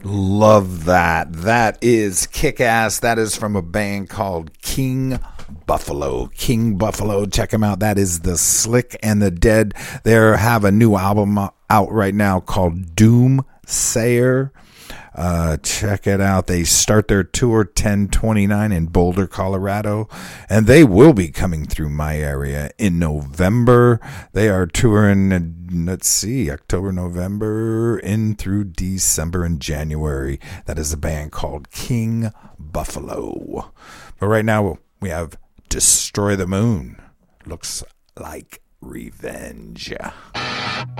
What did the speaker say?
Love that. That is kick-ass. That is from a band called King Buffalo. King Buffalo. Check them out. That is the Slick and the Dead. They have a new album out right now called Doomsayer. Check it out. They start their tour 10/29 in Boulder, Colorado, and they will be coming through my area in November. They are touring, let's see, October, November, in through December and January. That is a band called King Buffalo. But right now we have Destroy the Moon. Looks like Revenge.